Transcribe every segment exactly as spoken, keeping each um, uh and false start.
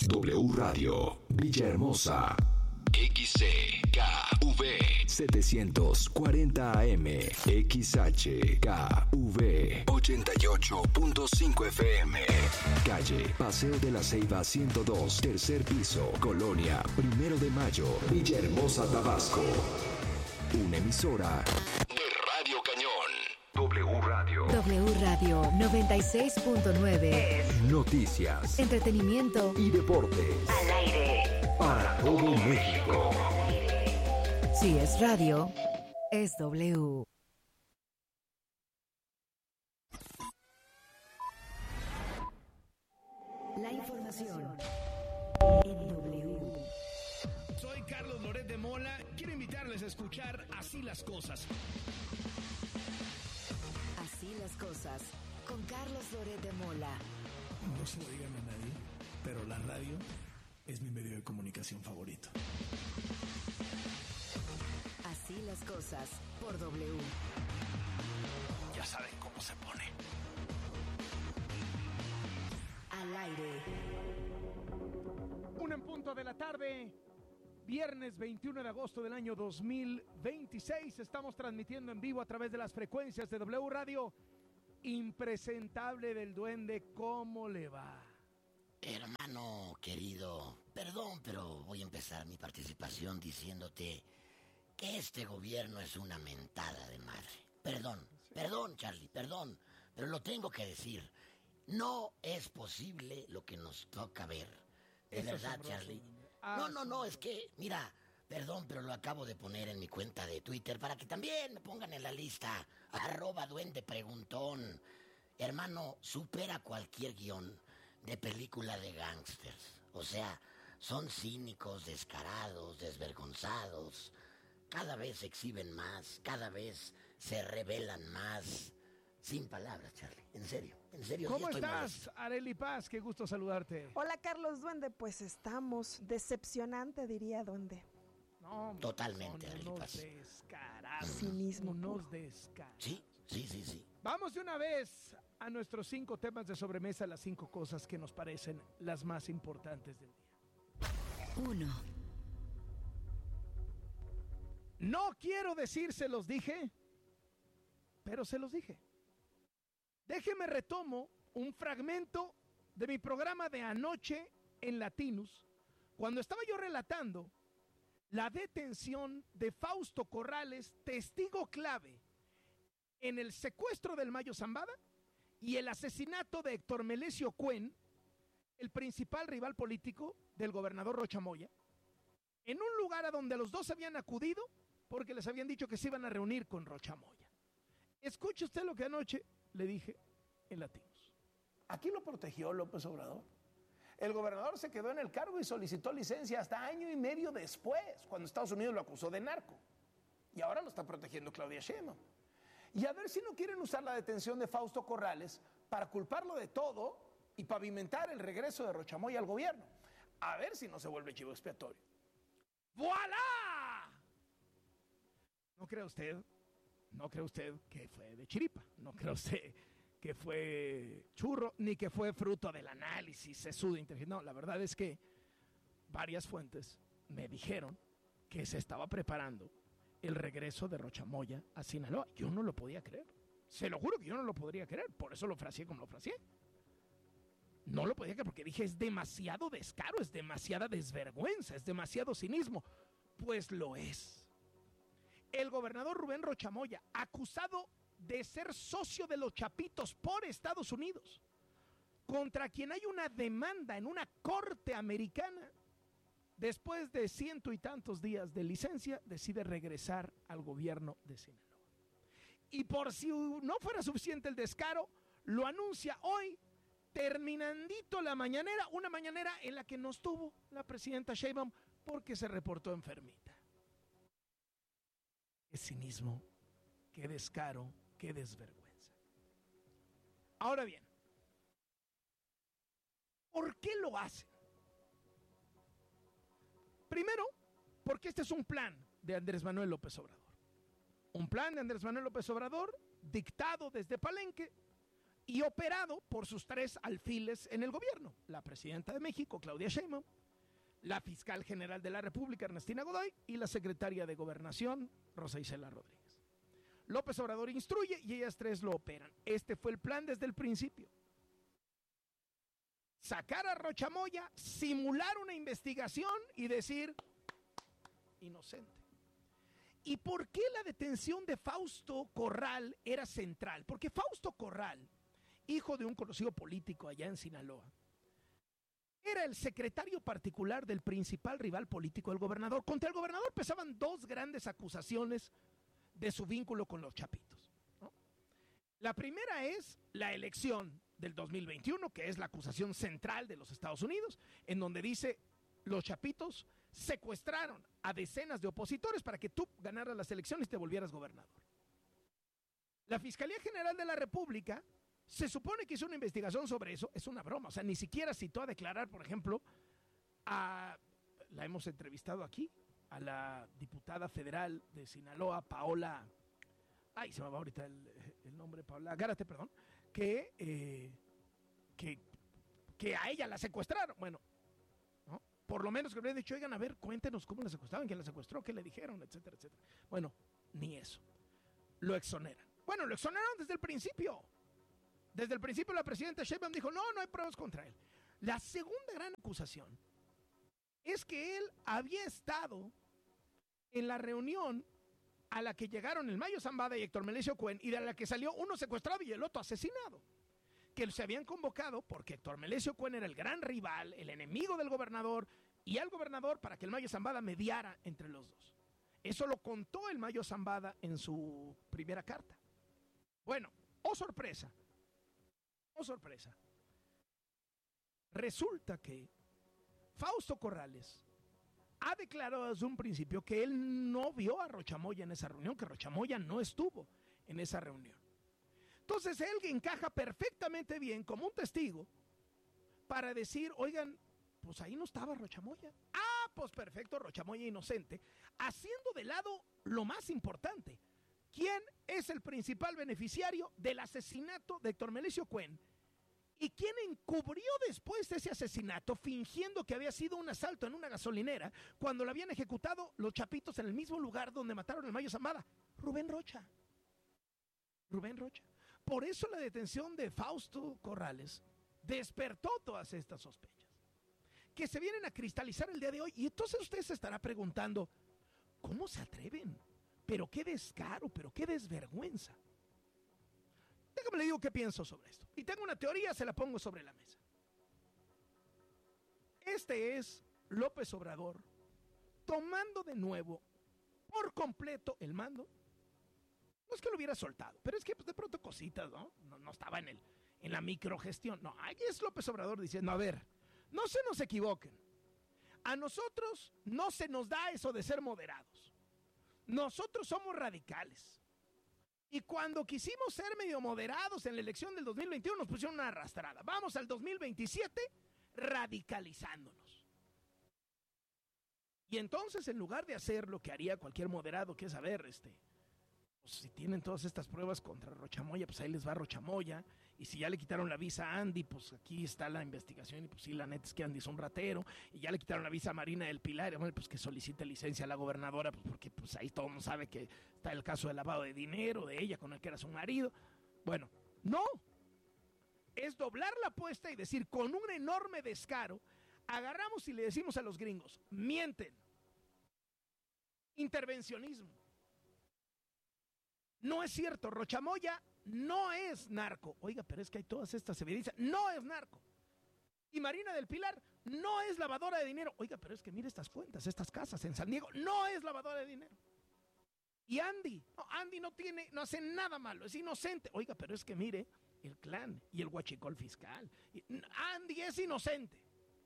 W Radio, Villahermosa. X C K V setecientos cuarenta A M, X H K V ochenta y ocho punto cinco F M. Calle Paseo de la Ceiba ciento dos, tercer piso, Colonia Primero de Mayo, Villahermosa, Tabasco. Una emisora de Radio Cañón. W Radio. W Radio noventa y seis punto nueve. Noticias, entretenimiento y deportes. Al aire. Para todo México. Si es radio, es W. La información en W. Soy Carlos Loret de Mola. Quiero invitarles a escuchar Así las Cosas. Así las cosas, con Carlos Loret de Mola. No se lo digan a nadie, pero la radio es mi medio de comunicación favorito. Así las cosas, por W. Ya saben cómo se pone. Al aire. Un en punto de la tarde, viernes veintiuno de agosto del año dos mil veintiséis. Estamos transmitiendo en vivo a través de las frecuencias de W Radio. Impresentable del Duende, ¿cómo le va? Hermano querido, perdón, pero voy a empezar mi participación diciéndote que este gobierno es una mentada de madre. Perdón, sí. perdón, Charlie, perdón, pero lo tengo que decir. No es posible lo que nos toca ver. De Eso verdad, es Charlie. Ah, no, no, no, es que, mira, perdón, pero lo acabo de poner en mi cuenta de Twitter para que también me pongan en la lista. Arroba Duende Preguntón. Hermano, supera cualquier guión de película de gángsters. O sea, son cínicos, descarados, desvergonzados. Cada vez se exhiben más, cada vez se revelan más. Sin palabras, Charlie. En serio, en serio. ¿Cómo estoy estás, molesto. Arely Paz? Qué gusto saludarte. Hola, Carlos Duende. Pues estamos decepcionante, diría Duende. No, Totalmente, son Arely unos Paz. descarados. Cinismo Unos puro. descarados. Sí, sí, sí, sí. Vamos de una vez a nuestros cinco temas de sobremesa, las cinco cosas que nos parecen las más importantes del día. Uno. No quiero decir se los dije, pero se los dije. Déjeme retomo un fragmento de mi programa de anoche en Latinus, cuando estaba yo relatando la detención de Fausto Corrales, testigo clave en el secuestro del Mayo Zambada y el asesinato de Héctor Melesio Cuen, el principal rival político del gobernador Rocha Moya, en un lugar a donde los dos habían acudido porque les habían dicho que se iban a reunir con Rocha Moya. Escuche usted lo que anoche le dije en Latinos. Aquí lo protegió López Obrador. El gobernador se quedó en el cargo y solicitó licencia hasta año y medio después, cuando Estados Unidos lo acusó de narco. Y ahora lo está protegiendo Claudia Sheinbaum. Y a ver si no quieren usar la detención de Fausto Corrales para culparlo de todo y pavimentar el regreso de Rocha Moya al gobierno. A ver si no se vuelve chivo expiatorio. ¡Voilá! ¿No cree usted? ¿No cree usted que fue de chiripa? ¿No cree usted que fue churro? Ni que fue fruto del análisis sesudo inteligente. No, la verdad es que varias fuentes me dijeron que se estaba preparando el regreso de Rocha Moya a Sinaloa. Yo no lo podía creer. Se lo juro que yo no lo podría creer. Por eso lo fraseé como lo fraseé. No lo podía creer porque dije, es demasiado descaro, es demasiada desvergüenza, es demasiado cinismo. Pues lo es. El gobernador Rubén Rocha Moya, acusado de ser socio de los Chapitos por Estados Unidos, contra quien hay una demanda en una corte americana, después de ciento y tantos días de licencia, decide regresar al gobierno de Sinaloa. Y por si no fuera suficiente el descaro, lo anuncia hoy, terminandito la mañanera, una mañanera en la que no estuvo la presidenta Sheinbaum porque se reportó enfermita. Qué cinismo, qué descaro, qué desvergüenza. Ahora bien, ¿por qué lo hacen? Primero, porque este es un plan de Andrés Manuel López Obrador. Un plan de Andrés Manuel López Obrador dictado desde Palenque y operado por sus tres alfiles en el gobierno, la presidenta de México, Claudia Sheinbaum, la fiscal general de la República, Ernestina Godoy, y la secretaria de Gobernación, Rosa Isela Rodríguez. López Obrador instruye y ellas tres lo operan. Este fue el plan desde el principio. Sacar a Rocha Moya, simular una investigación y decir inocente. ¿Y por qué la detención de Fausto Corral era central? Porque Fausto Corral, hijo de un conocido político allá en Sinaloa, era el secretario particular del principal rival político del gobernador. Contra el gobernador pesaban dos grandes acusaciones de su vínculo con los Chapitos, ¿no? La primera es la elección del dos mil veintiuno, que es la acusación central de los Estados Unidos, en donde dice los Chapitos secuestraron a decenas de opositores para que tú ganaras las elecciones y te volvieras gobernador. La Fiscalía General de la República se supone que hizo una investigación sobre eso. Es una broma, o sea, ni siquiera citó a declarar, por ejemplo, a, la hemos entrevistado aquí, a la diputada federal de Sinaloa, Paola, ay, se me va ahorita el, el nombre, Paola Gárate, perdón, que, eh, que, que a ella la secuestraron. Bueno, ¿no? Por lo menos que le hubieran dicho, oigan, a ver, cuéntenos cómo la secuestraron, quién la secuestró, qué le dijeron, etcétera, etcétera. Bueno, ni eso. Lo exoneran. Bueno, lo exoneraron desde el principio. Desde el principio la presidenta Sheinbaum dijo, no, no hay pruebas contra él. La segunda gran acusación es que él había estado en la reunión a la que llegaron el Mayo Zambada y Héctor Melesio Cuen, y de la que salió uno secuestrado y el otro asesinado, que se habían convocado porque Héctor Melesio Cuen era el gran rival, el enemigo del gobernador, y al gobernador para que el Mayo Zambada mediara entre los dos. Eso lo contó el Mayo Zambada en su primera carta. Bueno, oh sorpresa, oh sorpresa, resulta que Fausto Corrales ha declarado desde un principio que él no vio a Rocha Moya en esa reunión, que Rocha Moya no estuvo en esa reunión. Entonces él encaja perfectamente bien como un testigo para decir, oigan, pues ahí no estaba Rocha Moya. Ah, pues perfecto, Rocha Moya inocente, haciendo de lado lo más importante. ¿Quién es el principal beneficiario del asesinato de Héctor Melesio Cuen? ¿Y quién encubrió después de ese asesinato fingiendo que había sido un asalto en una gasolinera cuando lo habían ejecutado los Chapitos en el mismo lugar donde mataron al Mayo Zambada? Rubén Rocha. Rubén Rocha. Por eso la detención de Fausto Corrales despertó todas estas sospechas que se vienen a cristalizar el día de hoy. Y entonces usted se estará preguntando, ¿cómo se atreven? Pero qué descaro, pero qué desvergüenza. Déjame le digo qué pienso sobre esto. Y tengo una teoría, se la pongo sobre la mesa. Este es López Obrador tomando de nuevo por completo el mando. No es que lo hubiera soltado, pero es que pues, de pronto cositas, ¿no? No, no estaba en, el, en la microgestión. No, aquí es López Obrador diciendo, a ver, no se nos equivoquen. A nosotros no se nos da eso de ser moderados. Nosotros somos radicales. Y cuando quisimos ser medio moderados en la elección del dos mil veintiuno nos pusieron una arrastrada. Vamos al dos mil veintisiete radicalizándonos. Y entonces en lugar de hacer lo que haría cualquier moderado, que es a ver, este, pues, si tienen todas estas pruebas contra Rocha Moya, pues ahí les va Rocha Moya. Y si ya le quitaron la visa a Andy, pues aquí está la investigación. Y pues sí, la neta es que Andy es un ratero. Y ya le quitaron la visa a Marina del Pilar. Y bueno, pues que solicite licencia a la gobernadora, pues porque pues ahí todo el mundo sabe que está el caso de lavado de dinero de ella con el que era su marido. Bueno, no. Es doblar la apuesta y decir con un enorme descaro, agarramos y le decimos a los gringos, mienten. Intervencionismo. No es cierto, Rocha Moya no es narco. Oiga, pero es que hay todas estas evidencias. No es narco. Y Marina del Pilar no es lavadora de dinero. Oiga, pero es que mire estas cuentas, estas casas en San Diego. No es lavadora de dinero. Y Andy, no, Andy no tiene, no hace nada malo, es inocente. Oiga, pero es que mire el clan y el huachicol fiscal. Andy es inocente.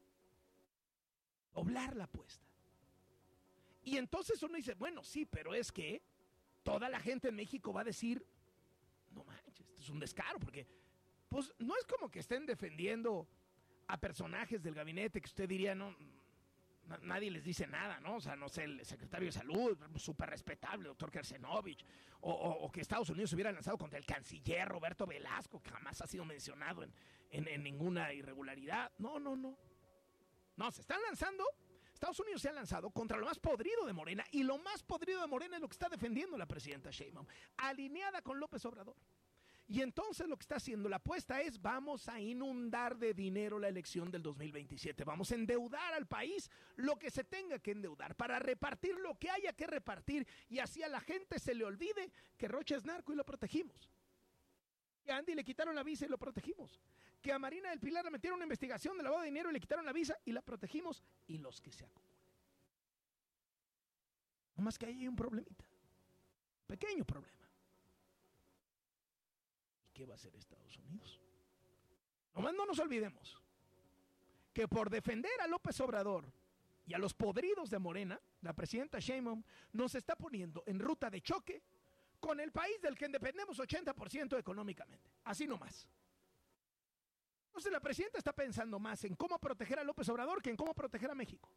Doblar la apuesta. Y entonces uno dice, bueno, sí, pero es que toda la gente en México va a decir, no manches, esto es un descaro, porque pues no es como que estén defendiendo a personajes del gabinete que usted diría, no, nadie les dice nada, ¿no? O sea, no sé, el secretario de Salud, súper respetable, doctor Kersenovich, o, o, o que Estados Unidos se hubiera lanzado contra el canciller Roberto Velasco, que jamás ha sido mencionado en, en, en ninguna irregularidad. No, no, no. No, se están lanzando, Estados Unidos se ha lanzado contra lo más podrido de Morena, y lo más podrido de Morena es lo que está defendiendo la presidenta Sheinbaum, alineada con López Obrador. Y entonces lo que está haciendo la apuesta es: vamos a inundar de dinero la elección del dos mil veintisiete, vamos a endeudar al país lo que se tenga que endeudar para repartir lo que haya que repartir, y así a la gente se le olvide que Rocha es narco y lo protegimos, que a Andy le quitaron la visa y lo protegimos, que a Marina del Pilar le metieron una investigación de lavado de dinero y le quitaron la visa y la protegimos, y los que se acumulen. No más que ahí hay un problemita, pequeño problema. ¿Qué va a hacer Estados Unidos? Nomás no nos olvidemos que por defender a López Obrador y a los podridos de Morena, la presidenta Sheinbaum nos está poniendo en ruta de choque con el país del que dependemos ochenta por ciento económicamente. Así nomás. Entonces la presidenta está pensando más en cómo proteger a López Obrador que en cómo proteger a México.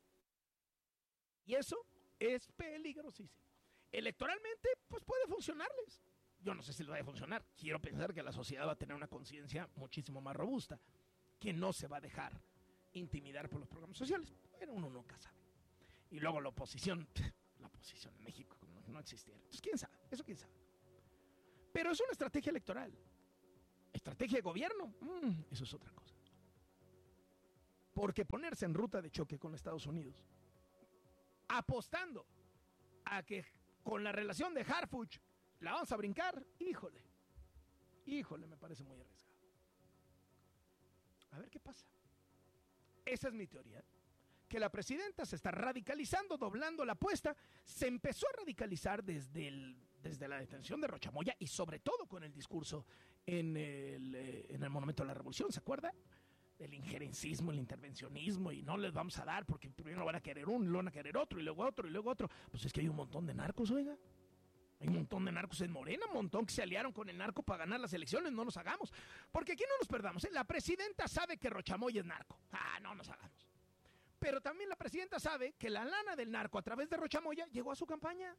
Y eso es peligrosísimo. Electoralmente, pues puede funcionarles. Yo no sé si les va a funcionar. Quiero pensar que la sociedad va a tener una conciencia muchísimo más robusta, que no se va a dejar intimidar por los programas sociales. Pero uno nunca sabe. Y luego la oposición, la oposición en México como no existiera. Entonces, ¿quién sabe? Eso quién sabe. Pero es una estrategia electoral. ¿Estrategia de gobierno? Mm, eso es otra cosa. Porque ponerse en ruta de choque con Estados Unidos, apostando a que con la relación de Harfuch la vamos a brincar, híjole, híjole, me parece muy arriesgado. A ver qué pasa. Esa es mi teoría. Que la presidenta se está radicalizando, doblando la apuesta. Se empezó a radicalizar desde, el, desde la detención de Rocha Moya y sobre todo con el discurso en el, eh, en el Monumento a la Revolución, ¿se acuerda? Del injerencismo, el intervencionismo, y no les vamos a dar porque primero van a querer uno, y luego van a querer otro, y luego otro, y luego otro. Pues es que hay un montón de narcos, oiga. Hay un montón de narcos en Morena, un montón que se aliaron con el narco para ganar las elecciones, no nos hagamos. Porque aquí no nos perdamos, ¿eh? La presidenta sabe que Rocha Moya es narco. Ah, no nos hagamos. Pero también la presidenta sabe que la lana del narco a través de Rocha Moya llegó a su campaña.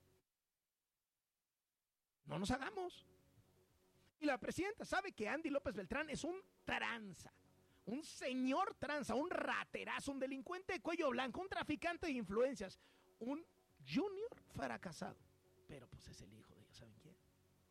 No nos hagamos. Y la presidenta sabe que Andy López Beltrán es un tranza, un señor tranza, un raterazo, un delincuente de cuello blanco, un traficante de influencias, un junior fracasado. Pero pues es el hijo de ellos, ¿saben quién?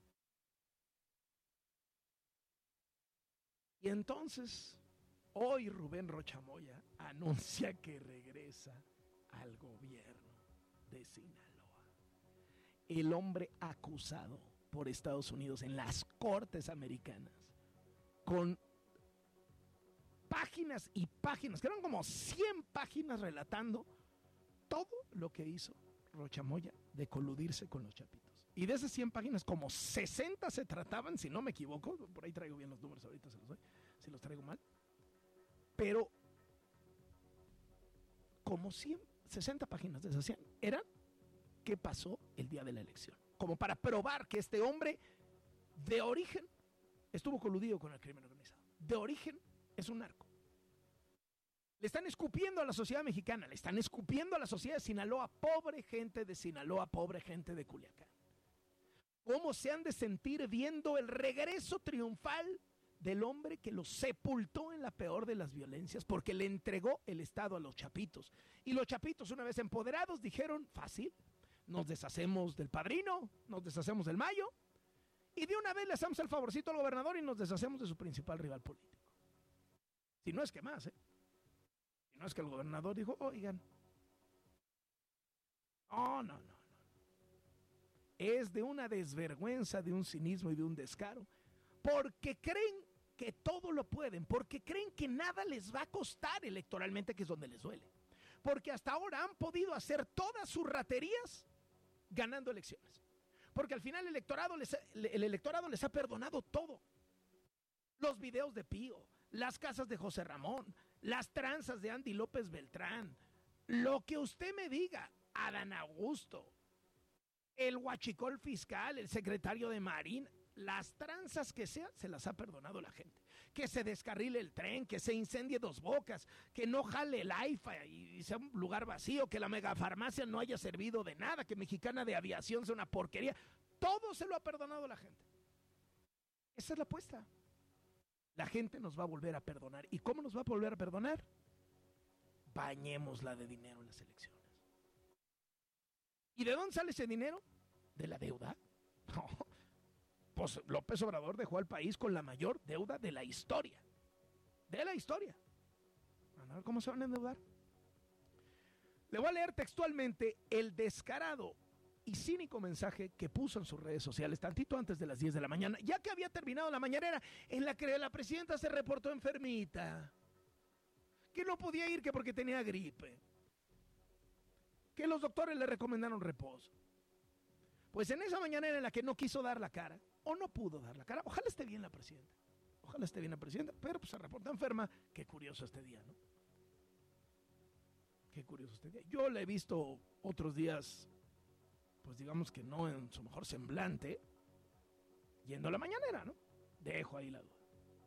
Y entonces, hoy Rubén Rocha Moya anuncia que regresa al gobierno de Sinaloa. El hombre acusado por Estados Unidos en las cortes americanas, con páginas y páginas, que eran como cien páginas relatando todo lo que hizo Rocha Moya de coludirse con los chapitos. Y de esas cien páginas, como sesenta se trataban, si no me equivoco, por ahí traigo bien los números, ahorita se los doy, si los traigo mal, pero como cien, sesenta páginas de esas cien eran qué pasó el día de la elección, como para probar que este hombre de origen estuvo coludido con el crimen organizado, de origen es un narco. Le están escupiendo a la sociedad mexicana, le están escupiendo a la sociedad de Sinaloa, pobre gente de Sinaloa, pobre gente de Culiacán. ¿Cómo se han de sentir viendo el regreso triunfal del hombre que los sepultó en la peor de las violencias porque le entregó el Estado a los chapitos? Y los chapitos, una vez empoderados, dijeron, fácil, nos deshacemos del padrino, nos deshacemos del Mayo, y de una vez le hacemos el favorcito al gobernador y nos deshacemos de su principal rival político. Si no es que más, ¿eh? No es que el gobernador dijo, oigan, oh, no, no, no. Es de una desvergüenza, de un cinismo y de un descaro, porque creen que todo lo pueden, porque creen que nada les va a costar electoralmente, que es donde les duele. Porque hasta ahora han podido hacer todas sus raterías ganando elecciones. Porque al final el electorado les, el electorado les ha perdonado todo. Los videos de Pío, las casas de José Ramón, las tranzas de Andy López Beltrán, lo que usted me diga, Adán Augusto, el huachicol fiscal, el secretario de Marina, las tranzas que sean, se las ha perdonado la gente. que se descarrile el tren, que se incendie Dos Bocas, que no jale el AIFA y sea un lugar vacío, que la megafarmacia no haya servido de nada, que Mexicana de Aviación sea una porquería. Todo se lo ha perdonado la gente. Esa es la apuesta. La gente nos va a volver a perdonar. ¿Y cómo nos va a volver a perdonar? Bañémosla de dinero en las elecciones. ¿Y de dónde sale ese dinero? ¿De la deuda? No. Pues López Obrador dejó al país con la mayor deuda de la historia. De la historia. A ver cómo se van a endeudar. Le voy a leer textualmente el descarado y cínico mensaje que puso en sus redes sociales tantito antes de las diez de la mañana, ya que había terminado la mañanera en la que la presidenta se reportó enfermita, que no podía ir que porque tenía gripe, que los doctores le recomendaron reposo. Pues en esa mañanera en la que no quiso dar la cara, o no pudo dar la cara, ojalá esté bien la presidenta, ojalá esté bien la presidenta, pero pues se reportó enferma. Qué curioso este día, ¿no? Qué curioso este día. Yo la he visto otros días, pues digamos que no en su mejor semblante, yendo a la mañanera, ¿no? Dejo ahí la duda.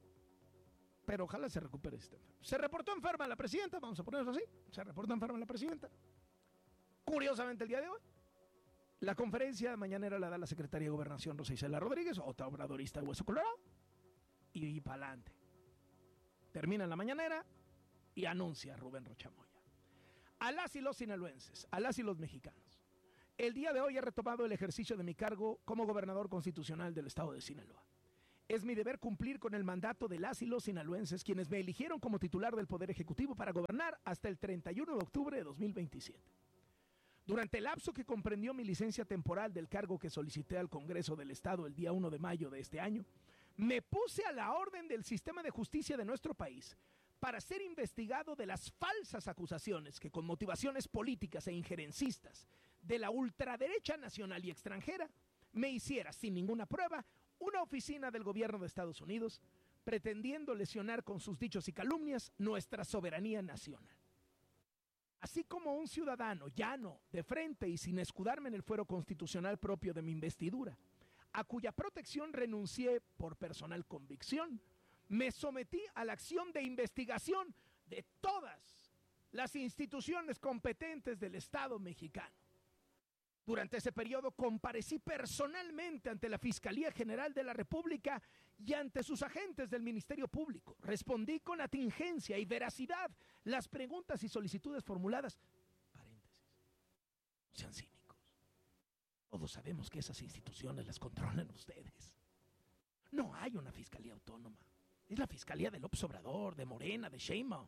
Pero ojalá se recupere este enfermo. Se reportó enferma la presidenta, vamos a ponerlo así, se reportó enferma la presidenta. Curiosamente el día de hoy, la conferencia mañanera la da la secretaria de Gobernación Rosa Isela Rodríguez, otra obradorista de hueso colorado, y, y para adelante. Termina la mañanera y anuncia a Rubén Rocha Moya. A las y los sinaloenses, a las y los mexicanos, el día de hoy he retomado el ejercicio de mi cargo como gobernador constitucional del estado de Sinaloa. Es mi deber cumplir con el mandato de las y los sinaloenses, quienes me eligieron como titular del Poder Ejecutivo para gobernar hasta el treinta y uno de octubre de dos mil veintisiete. Durante el lapso que comprendió mi licencia temporal del cargo que solicité al Congreso del Estado el día primero de mayo de este año, me puse a la orden del sistema de justicia de nuestro país para ser investigado de las falsas acusaciones que con motivaciones políticas e injerencistas de la ultraderecha nacional y extranjera me hiciera sin ninguna prueba una oficina del gobierno de Estados Unidos pretendiendo lesionar con sus dichos y calumnias nuestra soberanía nacional. Así como un ciudadano llano, de frente y sin escudarme en el fuero constitucional propio de mi investidura, a cuya protección renuncié por personal convicción, me sometí a la acción de investigación de todas las instituciones competentes del Estado mexicano. Durante ese periodo comparecí personalmente ante la Fiscalía General de la República y ante sus agentes del Ministerio Público. Respondí con atingencia y veracidad las preguntas y solicitudes formuladas. Paréntesis. No sean cínicos. Todos sabemos que esas instituciones las controlan ustedes. No hay una fiscalía autónoma. Es la Fiscalía de López Obrador, de Morena, de Sheinbaum.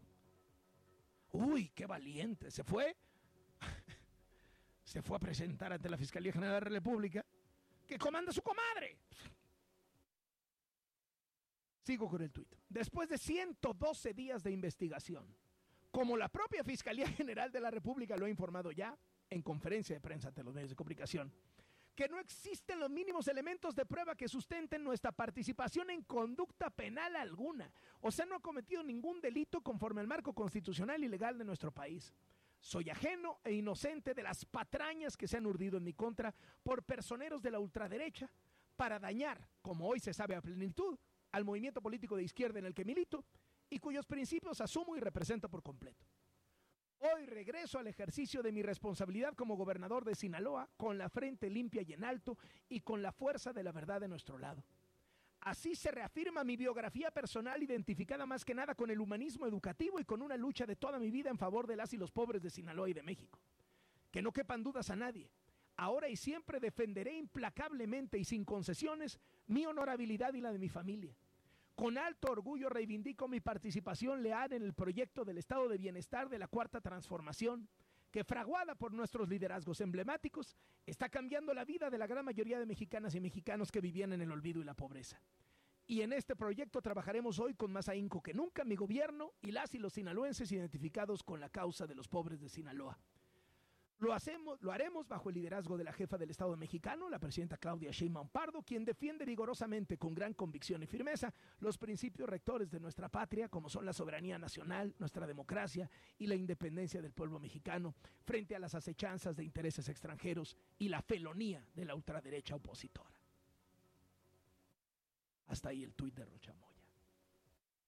Uy, qué valiente. Se fue... Se fue a presentar ante la Fiscalía General de la República, que comanda su comadre. Sigo con el tuit. Después de ciento doce días de investigación, como la propia Fiscalía General de la República lo ha informado ya en conferencia de prensa ante los medios de comunicación, que no existen los mínimos elementos de prueba que sustenten nuestra participación en conducta penal alguna. O sea, no ha cometido ningún delito conforme al marco constitucional y legal de nuestro país. Soy ajeno e inocente de las patrañas que se han urdido en mi contra por personeros de la ultraderecha para dañar, como hoy se sabe a plenitud, al movimiento político de izquierda en el que milito y cuyos principios asumo y represento por completo. Hoy regreso al ejercicio de mi responsabilidad como gobernador de Sinaloa con la frente limpia y en alto y con la fuerza de la verdad de nuestro lado. Así se reafirma mi biografía personal identificada más que nada con el humanismo educativo y con una lucha de toda mi vida en favor de las y los pobres de Sinaloa y de México. Que no quepan dudas a nadie. Ahora y siempre defenderé implacablemente y sin concesiones mi honorabilidad y la de mi familia. Con alto orgullo reivindico mi participación leal en el proyecto del Estado de Bienestar de la Cuarta Transformación, que fraguada por nuestros liderazgos emblemáticos, está cambiando la vida de la gran mayoría de mexicanas y mexicanos que vivían en el olvido y la pobreza. Y en este proyecto trabajaremos hoy con más ahínco que nunca mi gobierno y las y los sinaloenses identificados con la causa de los pobres de Sinaloa. Lo hacemos, lo haremos bajo el liderazgo de la jefa del Estado mexicano, la presidenta Claudia Sheinbaum Pardo, quien defiende vigorosamente con gran convicción y firmeza los principios rectores de nuestra patria, como son la soberanía nacional, nuestra democracia y la independencia del pueblo mexicano, frente a las acechanzas de intereses extranjeros y la felonía de la ultraderecha opositora. Hasta ahí el tuit de Rocha Moya.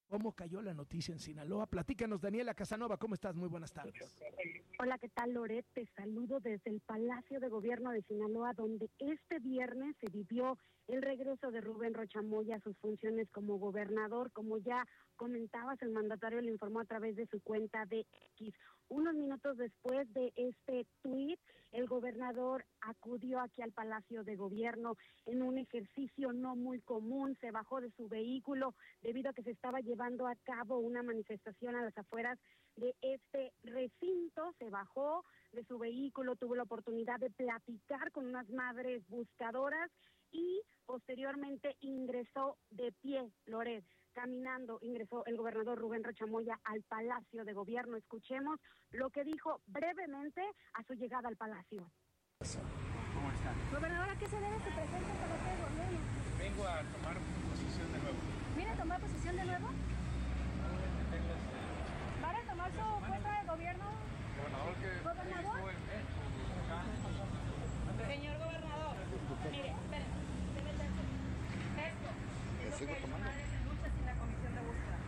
¿Cómo cayó la noticia en Sinaloa? Platícanos, Daniela Casanova, ¿cómo estás? Muy buenas tardes. Hola, ¿qué tal, Loret? Te saludo desde el Palacio de Gobierno de Sinaloa, donde este viernes se vivió el regreso de Rubén Rocha Moya a sus funciones como gobernador. Como ya comentabas, el mandatario lo informó a través de su cuenta de X. Unos minutos después de este tuit, el gobernador acudió aquí al Palacio de Gobierno en un ejercicio no muy común. Se bajó de su vehículo debido a que se estaba llevando a cabo una manifestación a las afueras de este recinto. Se bajó de su vehículo, tuvo la oportunidad de platicar con unas madres buscadoras y posteriormente ingresó de pie, Loret. Caminando ingresó el gobernador Rubén Rocha Moya al Palacio de Gobierno. Escuchemos lo que dijo brevemente a su llegada al Palacio. ¿Cómo está? Gobernador, ¿a qué se debe su presencia en Palacio de Gobierno? Vengo a tomar posición de nuevo. ¿Viene a tomar posición de nuevo? ¿Van a tomar su puesto de gobierno? Gobernador, que ¿Gobernador? Señor gobernador, mire, espérenme, esto es lo que hay en lucha sin la comisión de búsqueda.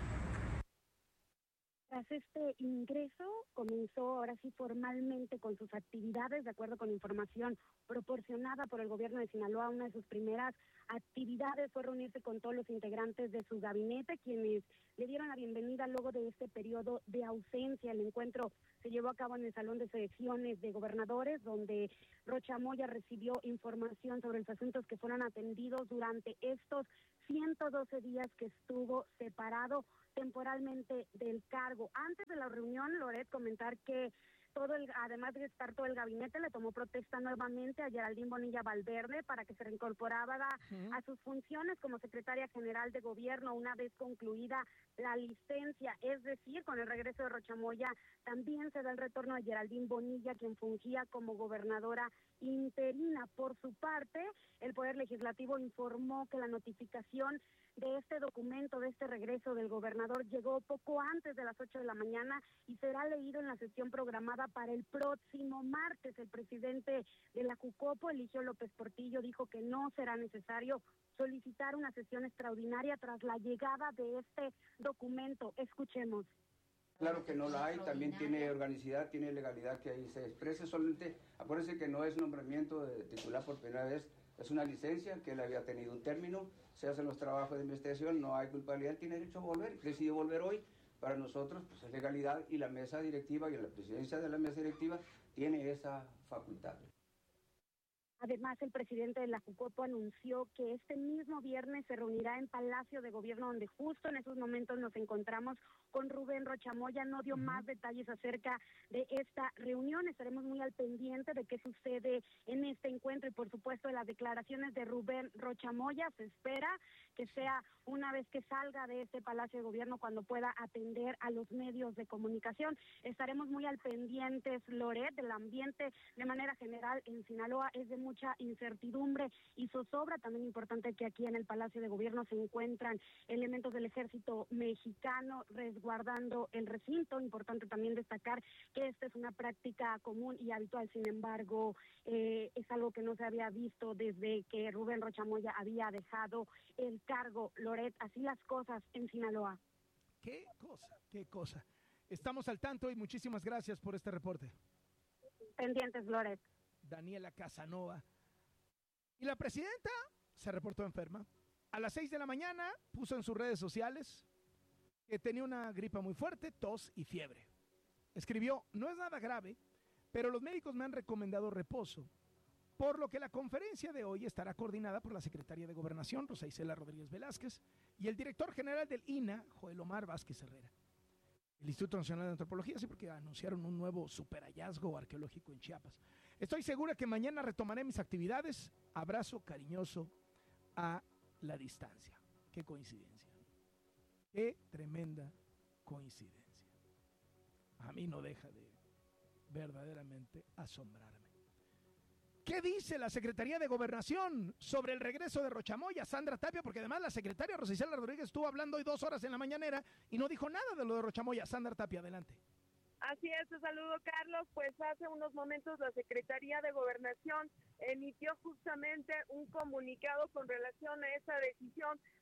Tras este ingreso, comenzó ahora sí formalmente con sus actividades, de acuerdo con información proporcionada por el gobierno de Sinaloa. Una de sus primeras actividades fue reunirse con todos los integrantes de su gabinete, quienes le dieron la bienvenida luego de este periodo de ausencia. El encuentro se llevó a cabo en el Salón de Sesiones de Gobernadores, donde Rocha Moya recibió información sobre los asuntos que fueron atendidos durante estos ciento doce días que estuvo separado temporalmente del cargo. Antes de la reunión, Loret, comentar que todo el, además de estar todo el gabinete, le tomó protesta nuevamente a Geraldine Bonilla Valverde para que se reincorporara uh-huh. a sus funciones como secretaria general de gobierno una vez concluida la licencia. Es decir, con el regreso de Rocha Moya también se da el retorno de Geraldine Bonilla, quien fungía como gobernadora interina. Por su parte, el Poder Legislativo informó que la notificación de este documento, de este regreso del gobernador, llegó poco antes de las ocho de la mañana y será leído en la sesión programada para el próximo martes. El presidente de la Jucopo, Eligio López Portillo, dijo que no será necesario solicitar una sesión extraordinaria tras la llegada de este documento. Escuchemos. Claro que no la hay, también tiene organicidad, tiene legalidad que ahí se exprese. Solamente, acuérdense que no es nombramiento de titular por primera vez, es una licencia que él había tenido un término, se hacen los trabajos de investigación, no hay culpabilidad, tiene derecho a volver, decidió volver hoy. Para nosotros pues es legalidad y la mesa directiva y la presidencia de la mesa directiva tiene esa facultad. Además, el presidente de la Jucopo anunció que este mismo viernes se reunirá en Palacio de Gobierno, donde justo en esos momentos nos encontramos con Rubén Rocha Moya. No dio uh-huh. más detalles acerca de esta reunión. Estaremos muy al pendiente de qué sucede en este encuentro y, por supuesto, de las declaraciones de Rubén Rocha Moya. Se espera que sea una vez que salga de este Palacio de Gobierno cuando pueda atender a los medios de comunicación. Estaremos muy al pendientes, Loret, del ambiente de manera general en Sinaloa es de mucha incertidumbre y zozobra. También importante que aquí en el Palacio de Gobierno se encuentran elementos del ejército mexicano resguardando el recinto. Importante también destacar que esta es una práctica común y habitual, sin embargo, eh, es algo que no se había visto desde que Rubén Rocha Moya había dejado el cargo. Loret, así las cosas en Sinaloa. ¿Qué cosa? ¿Qué cosa? Estamos al tanto y muchísimas gracias por este reporte. Pendientes, Loret. Daniela Casanova. Y la presidenta se reportó enferma. A las seis de la mañana puso en sus redes sociales que tenía una gripa muy fuerte, tos y fiebre. Escribió, no es nada grave, pero los médicos me han recomendado reposo, por lo que la conferencia de hoy estará coordinada por la secretaria de Gobernación, Rosa Isela Rodríguez Velázquez, y el director general del I N A, Joel Omar Vázquez Herrera. El Instituto Nacional de Antropología, sí, porque anunciaron un nuevo super hallazgo arqueológico en Chiapas. Estoy segura que mañana retomaré mis actividades. Abrazo cariñoso a la distancia. Qué coincidencia. Qué tremenda coincidencia. A mí no deja de verdaderamente asombrarme. ¿Qué dice la Secretaría de Gobernación sobre el regreso de Rocha Moya, Sandra Tapia? Porque además la secretaria Rosa Isela Rodríguez estuvo hablando hoy dos horas en la mañanera y no dijo nada de lo de Rocha Moya. Sandra Tapia, adelante. Así es, te saludo, Carlos. Pues hace unos momentos la Secretaría de Gobernación emitió justamente un comunicado con relación a esa decisión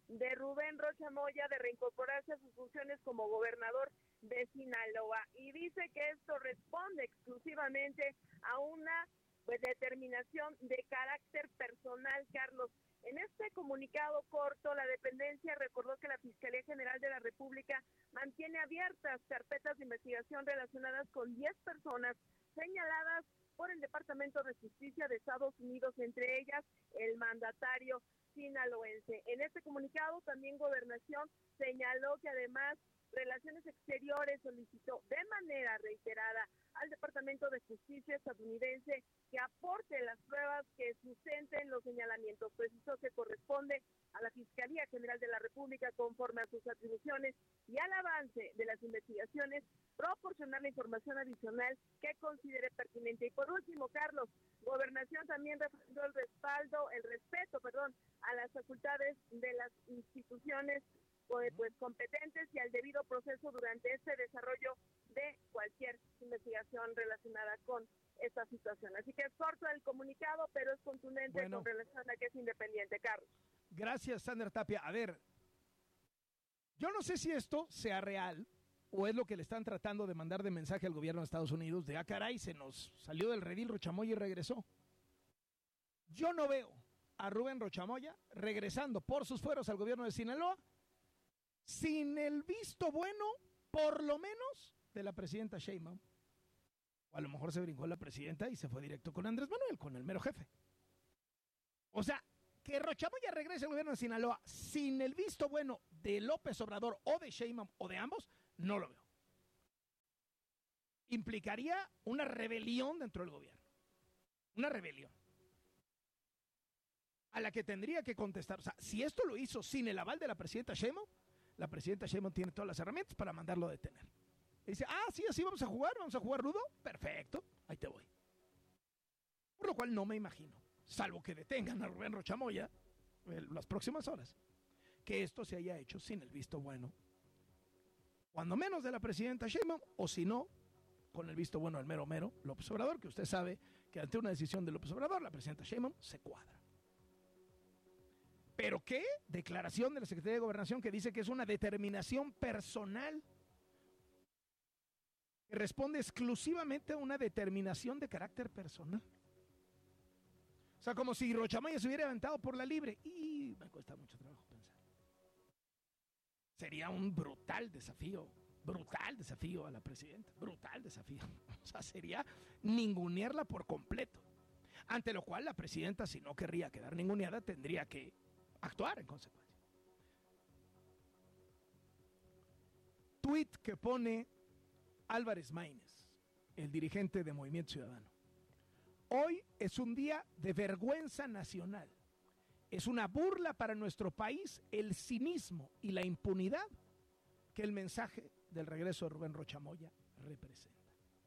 de Rubén Rocha Moya de reincorporarse a sus funciones como gobernador de Sinaloa, y dice que esto responde exclusivamente a una pues determinación de carácter personal, Carlos. En este comunicado corto, la dependencia recordó que la Fiscalía General de la República mantiene abiertas carpetas de investigación relacionadas con diez personas señaladas por el Departamento de Justicia de Estados Unidos, entre ellas el mandatario sinaloense. En este comunicado también Gobernación señaló que además Relaciones Exteriores solicitó de manera reiterada al Departamento de Justicia estadounidense que aporte las pruebas que sustenten los señalamientos. Precisó que corresponde a la Fiscalía General de la República, conforme a sus atribuciones y al avance de las investigaciones, proporcionar la información adicional que considere pertinente. Y por último, Carlos, Gobernación también refrendó el respaldo, el respeto, perdón, a las facultades de las instituciones pues competentes y al debido proceso durante este desarrollo de cualquier investigación relacionada con esta situación. Así que es corto el comunicado, pero es contundente bueno, con relación a que es independiente, Carlos. Gracias, Sandra Tapia. A ver, yo no sé si esto sea real o es lo que le están tratando de mandar de mensaje al gobierno de Estados Unidos de, ah, caray, se nos salió del redil Rochamoya y regresó. Yo no veo a Rubén Rochamoya regresando por sus fueros al gobierno de Sinaloa sin el visto bueno, por lo menos, de la presidenta Sheinbaum. O a lo mejor se brincó la presidenta y se fue directo con Andrés Manuel, con el mero jefe. O sea, que Rochamoya regrese al gobierno de Sinaloa sin el visto bueno de López Obrador o de Sheinbaum o de ambos, no lo veo. Implicaría una rebelión dentro del gobierno. Una rebelión. A la que tendría que contestar. O sea, si esto lo hizo sin el aval de la presidenta Sheinbaum, la presidenta Sheinbaum tiene todas las herramientas para mandarlo a detener. Y dice, ah, sí, así vamos a jugar, vamos a jugar rudo. Perfecto, ahí te voy. Por lo cual no me imagino, salvo que detengan a Rubén Rochamoya en las próximas horas, que esto se haya hecho sin el visto bueno, cuando menos de la presidenta Sheinbaum, o si no, con el visto bueno del mero mero López Obrador, que usted sabe que ante una decisión de López Obrador, la presidenta Sheinbaum se cuadra. ¿Pero qué? Declaración de la Secretaría de Gobernación que dice que es una determinación personal, que responde exclusivamente a una determinación de carácter personal. O sea, como si Rochamoya se hubiera aventado por la libre. Y me cuesta mucho trabajo pensar. Sería un brutal desafío, brutal desafío a la presidenta, brutal desafío. O sea, sería ningunearla por completo. Ante lo cual la presidenta, si no querría quedar ninguneada, tendría que actuar en consecuencia. Tweet que pone Álvarez Maínez, el dirigente de Movimiento Ciudadano. Hoy es un día de vergüenza nacional. Es una burla para nuestro país el cinismo y la impunidad que el mensaje del regreso de Rubén Rochamoya representa.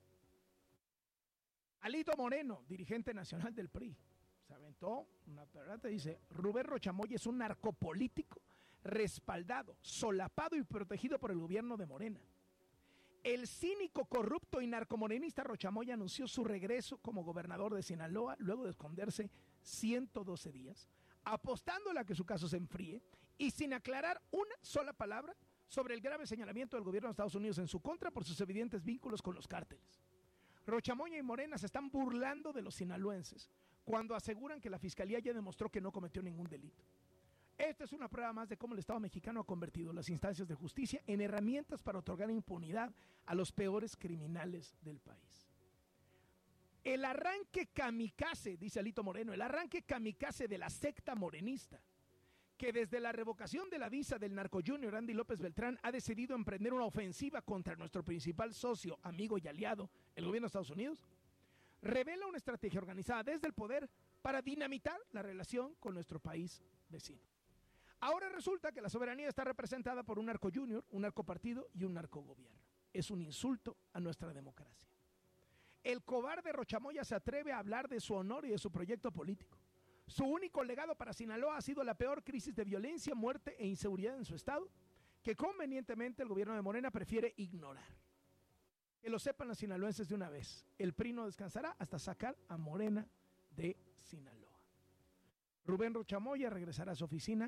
Alito Moreno, dirigente nacional del P R I, se aventó una perrata y dice, Rubén Rochamoya es un narcopolítico respaldado, solapado y protegido por el gobierno de Morena. El cínico, corrupto y narcomorenista Rochamoya anunció su regreso como gobernador de Sinaloa luego de esconderse ciento doce días, apostándole a que su caso se enfríe y sin aclarar una sola palabra sobre el grave señalamiento del gobierno de Estados Unidos en su contra por sus evidentes vínculos con los cárteles. Rochamoya y Morena se están burlando de los sinaloenses cuando aseguran que la Fiscalía ya demostró que no cometió ningún delito. Esta es una prueba más de cómo el Estado mexicano ha convertido las instancias de justicia en herramientas para otorgar impunidad a los peores criminales del país. El arranque kamikaze, dice Alito Moreno, el arranque kamikaze de la secta morenista, que desde la revocación de la visa del narco junior Andy López Beltrán ha decidido emprender una ofensiva contra nuestro principal socio, amigo y aliado, el gobierno de Estados Unidos, revela una estrategia organizada desde el poder para dinamitar la relación con nuestro país vecino. Ahora resulta que la soberanía está representada por un narco junior, un narcopartido y un narcogobierno. Es un insulto a nuestra democracia. El cobarde Rochamoya se atreve a hablar de su honor y de su proyecto político. Su único legado para Sinaloa ha sido la peor crisis de violencia, muerte e inseguridad en su estado, que convenientemente el gobierno de Morena prefiere ignorar. Que lo sepan los sinaloenses de una vez. El P R I no descansará hasta sacar a Morena de Sinaloa. Rubén Rochamoya regresará a su oficina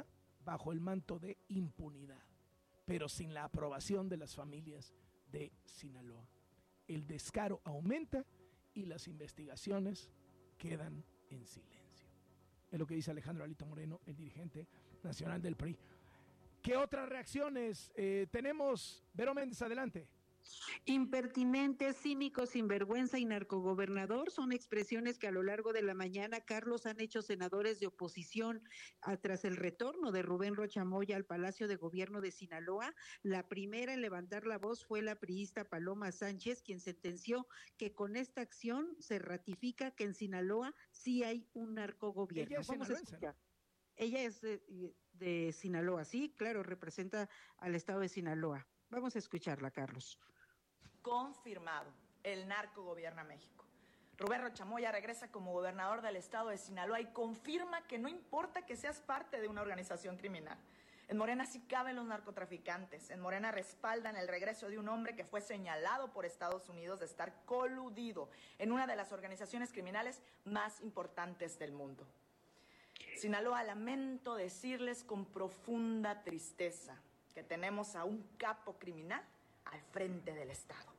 bajo el manto de impunidad, pero sin la aprobación de las familias de Sinaloa. El descaro aumenta y las investigaciones quedan en silencio. Es lo que dice Alejandro Alito Moreno, el dirigente nacional del P R I. ¿Qué otras reacciones eh, tenemos? Vero Méndez, adelante. Impertinente, cínico, sinvergüenza y narcogobernador son expresiones que a lo largo de la mañana, Carlos, han hecho senadores de oposición a, tras el retorno de Rubén Rocha Moya al Palacio de Gobierno de Sinaloa. La primera en levantar la voz fue la priista Paloma Sánchez, quien sentenció que con esta acción se ratifica que en Sinaloa sí hay un narcogobierno. Ella es Vamos a escuchar. Ella es de, de Sinaloa, sí, claro, representa al estado de Sinaloa. Vamos a escucharla, Carlos. Confirmado, el narco gobierna México. Rubén Rocha Moya regresa como gobernador del estado de Sinaloa y confirma que no importa que seas parte de una organización criminal. En Morena sí caben los narcotraficantes. En Morena respaldan el regreso de un hombre que fue señalado por Estados Unidos de estar coludido en una de las organizaciones criminales más importantes del mundo. Sinaloa, lamento decirles con profunda tristeza que tenemos a un capo criminal al frente del Estado.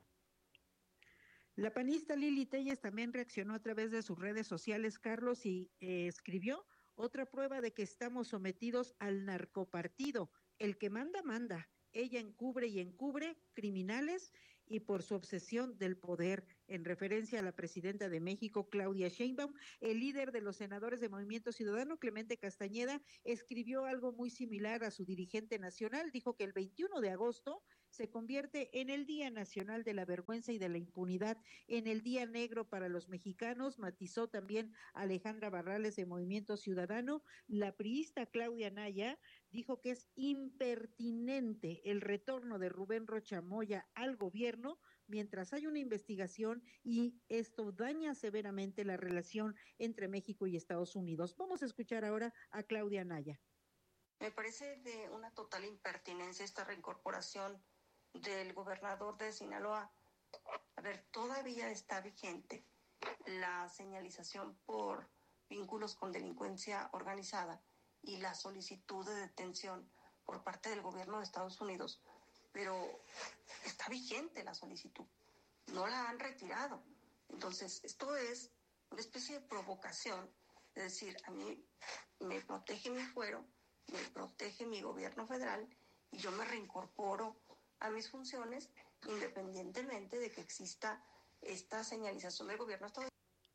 La panista Lili Telles también reaccionó a través de sus redes sociales, Carlos, y eh, escribió: otra prueba de que estamos sometidos al narcopartido. El que manda, manda. Ella encubre y encubre criminales y por su obsesión del poder, en referencia a la presidenta de México, Claudia Sheinbaum. El líder de los senadores de Movimiento Ciudadano, Clemente Castañeda, escribió algo muy similar a su dirigente nacional. Dijo que el veintiuno de agosto se convierte en el Día Nacional de la Vergüenza y de la Impunidad, en el Día Negro para los mexicanos. Matizó también Alejandra Barrales de Movimiento Ciudadano. La priista Claudia Anaya dijo que es impertinente el retorno de Rubén Rocha Moya al gobierno mientras hay una investigación y esto daña severamente la relación entre México y Estados Unidos. Vamos a escuchar ahora a Claudia Anaya. Me parece de una total impertinencia esta reincorporación del gobernador de Sinaloa. A ver, todavía está vigente la señalización por vínculos con delincuencia organizada y la solicitud de detención por parte del gobierno de Estados Unidos, pero está vigente la solicitud, no la han retirado. Entonces, esto es una especie de provocación, es decir, a mí me protege mi fuero, me protege mi gobierno federal y yo me reincorporo a mis funciones independientemente de que exista esta señalización del gobierno estadounidense.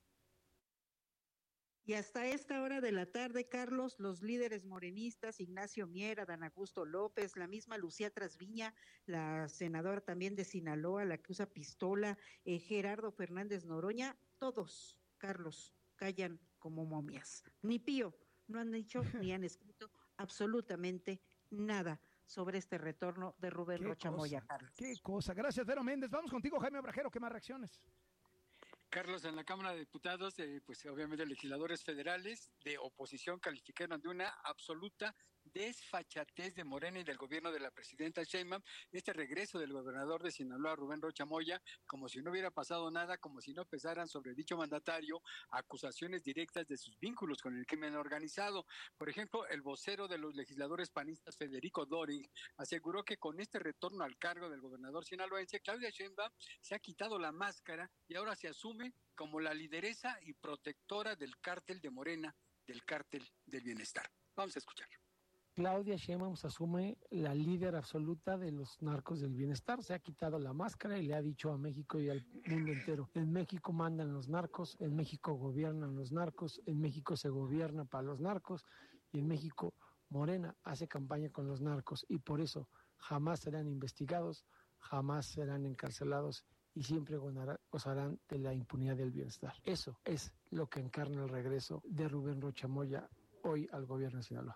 Y hasta esta hora de la tarde, Carlos, los líderes morenistas, Ignacio Mier, Adán Augusto López, la misma Lucía Trasviña, la senadora también de Sinaloa, la que usa pistola, eh, Gerardo Fernández Noroña, todos, Carlos, callan como momias. Ni pío, no han dicho ni han escrito absolutamente nada sobre este retorno de Rubén Rocha Moya, Carlos. Qué cosa. Gracias, Vero Méndez. Vamos contigo, Jaime Obrajero. ¿Qué más reacciones? Carlos, en la Cámara de Diputados, eh, pues obviamente legisladores federales de oposición calificaron de una absoluta desfachatez de Morena y del gobierno de la presidenta Sheinbaum este regreso del gobernador de Sinaloa, Rubén Rocha Moya, como si no hubiera pasado nada, como si no pesaran sobre dicho mandatario acusaciones directas de sus vínculos con el crimen organizado. Por ejemplo, el vocero de los legisladores panistas, Federico Doring, aseguró que con este retorno al cargo del gobernador sinaloense, Claudia Sheinbaum se ha quitado la máscara y ahora se asume como la lideresa y protectora del cártel de Morena, del cártel del bienestar. Vamos a escuchar. Claudia Sheinbaum asume la líder absoluta de los narcos del bienestar, se ha quitado la máscara y le ha dicho a México y al mundo entero: en México mandan los narcos, en México gobiernan los narcos, en México se gobierna para los narcos y en México Morena hace campaña con los narcos y por eso jamás serán investigados, jamás serán encarcelados y siempre gozarán de la impunidad del bienestar. Eso es lo que encarna el regreso de Rubén Rocha Moya hoy al gobierno de Sinaloa.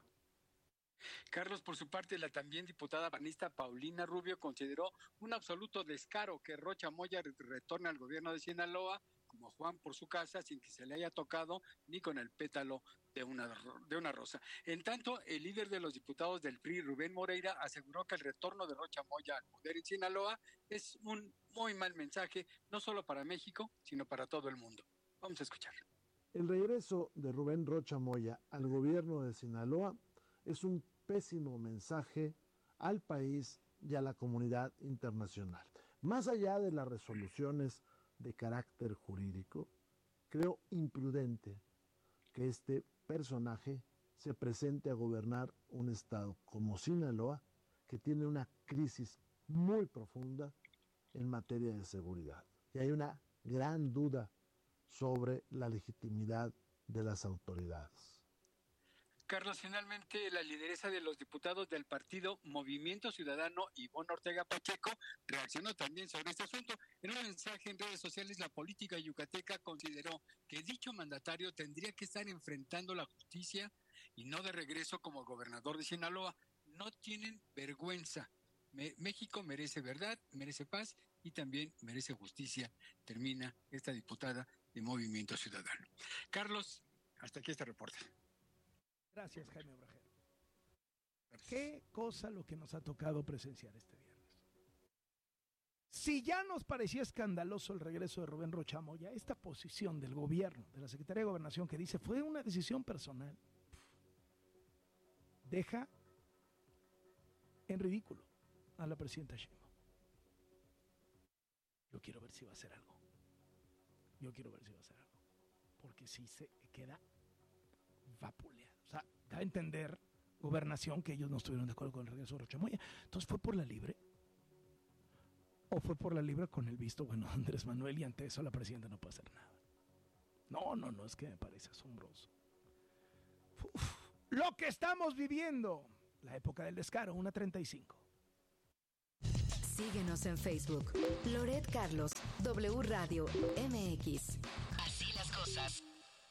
Carlos, por su parte, la también diputada panista Paulina Rubio consideró un absoluto descaro que Rocha Moya retorne al gobierno de Sinaloa como Juan por su casa sin que se le haya tocado ni con el pétalo de una, de una rosa. En tanto, el líder de los diputados del P R I, Rubén Moreira, aseguró que el retorno de Rocha Moya al poder en Sinaloa es un muy mal mensaje, no solo para México, sino para todo el mundo. Vamos a escuchar. El regreso de Rubén Rocha Moya al gobierno de Sinaloa es un pésimo mensaje al país y a la comunidad internacional. Más allá de las resoluciones de carácter jurídico, creo imprudente que este personaje se presente a gobernar un estado como Sinaloa, que tiene una crisis muy profunda en materia de seguridad. Y hay una gran duda sobre la legitimidad de las autoridades. Carlos, finalmente la lideresa de los diputados del partido Movimiento Ciudadano, Ivonne Ortega Pacheco, reaccionó también sobre este asunto. En un mensaje en redes sociales, la política yucateca consideró que dicho mandatario tendría que estar enfrentando la justicia y no de regreso como gobernador de Sinaloa. No tienen vergüenza. Me- México merece verdad, merece paz y también merece justicia, termina esta diputada de Movimiento Ciudadano. Carlos, hasta aquí este reporte. Gracias, Jaime Obrajero. Qué cosa lo que nos ha tocado presenciar este viernes. Si ya nos parecía escandaloso el regreso de Rubén Rocha Moya, esta posición del gobierno, de la Secretaría de Gobernación, que dice fue una decisión personal, deja en ridículo a la presidenta Sheinbaum. Yo quiero ver si va a hacer algo. Yo quiero ver si va a hacer algo. Porque si se queda vapuleado. O sea, da a entender Gobernación que ellos no estuvieron de acuerdo con el regreso de Rocha Moya. Entonces, ¿fue por la libre? ¿O fue por la libre con el visto bueno de Andrés Manuel y ante eso la presidenta no puede hacer nada? No, no, no, es que me parece asombroso. Uf, lo que estamos viviendo, la época del descaro, una treinta y cinco. Síguenos en Facebook. Loret Carlos, W Radio M X. Así las cosas.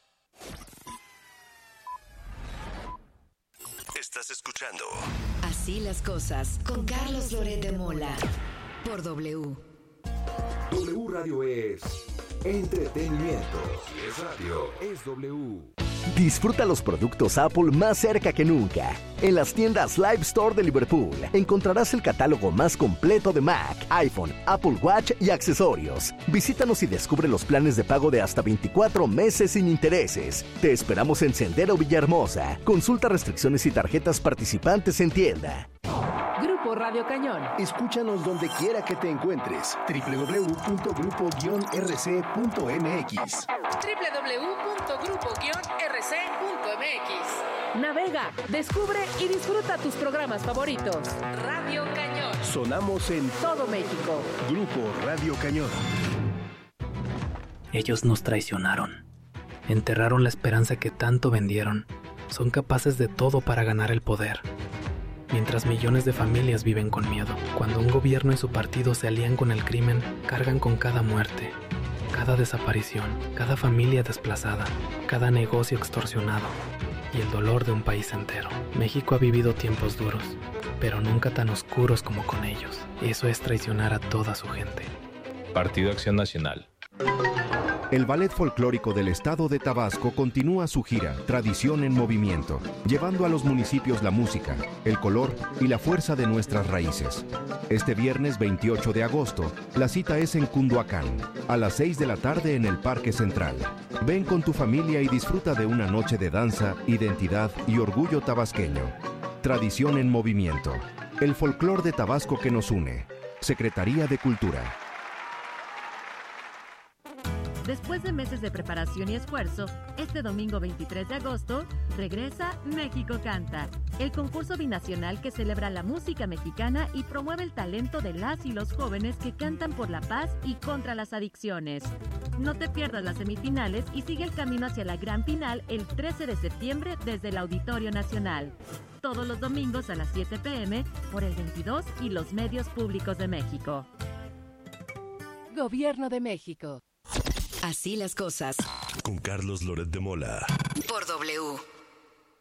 Estás escuchando Así las cosas con Carlos Loret de Mola por W. W Radio es entretenimiento. Si es radio, es W. Disfruta los productos Apple más cerca que nunca. En las tiendas Live Store de Liverpool encontrarás el catálogo más completo de Mac, iPhone, Apple Watch y accesorios. Visítanos y descubre los planes de pago de hasta veinticuatro meses sin intereses. Te esperamos en Sendero Villahermosa. Consulta restricciones y tarjetas participantes en tienda. Grupo Radio Cañón. Escúchanos donde quiera que te encuentres. doble u doble u doble u punto grupo guion r c punto m x. doble u doble u doble u punto grupo guion r c punto m x. Navega, descubre y disfruta tus programas favoritos. Radio Cañón. Sonamos en todo México. Grupo Radio Cañón. Ellos nos traicionaron. Enterraron la esperanza que tanto vendieron. Son capaces de todo para ganar el poder. Mientras millones de familias viven con miedo. Cuando un gobierno y su partido se alían con el crimen, cargan con cada muerte, cada desaparición, cada familia desplazada, cada negocio extorsionado y el dolor de un país entero. México ha vivido tiempos duros, pero nunca tan oscuros como con ellos. Eso es traicionar a toda su gente. Partido Acción Nacional. El Ballet Folclórico del Estado de Tabasco continúa su gira Tradición en Movimiento, llevando a los municipios la música, el color y la fuerza de nuestras raíces. Este viernes veintiocho de agosto, la cita es en Cunduacán, a las seis de la tarde en el Parque Central. Ven con tu familia y disfruta de una noche de danza, identidad y orgullo tabasqueño. Tradición en Movimiento, el folclor de Tabasco que nos une. Secretaría de Cultura. Después de meses de preparación y esfuerzo, este domingo veintitrés de agosto regresa México Canta, el concurso binacional que celebra la música mexicana y promueve el talento de las y los jóvenes que cantan por la paz y contra las adicciones. No te pierdas las semifinales y sigue el camino hacia la gran final el trece de septiembre desde el Auditorio Nacional. Todos los domingos a las siete pe eme por el veintidós y los medios públicos de México. Gobierno de México. Así las cosas. Con Carlos Loret de Mola. Por W.